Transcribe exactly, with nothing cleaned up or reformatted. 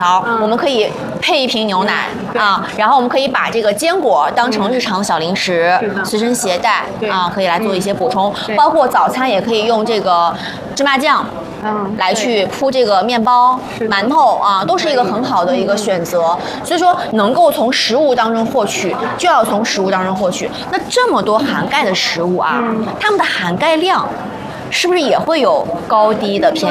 好，我们可以配一瓶牛奶啊，然后我们可以把这个坚果当成日常小零食，随身携带啊，可以来做一些补充。包括早餐也可以用这个芝麻酱。嗯，来去铺这个面包、馒头啊，都是一个很好的一个选择。所以说，能够从食物当中获取，就要从食物当中获取。那这么多含钙的食物啊，它们的含钙量是不是也会有高低的偏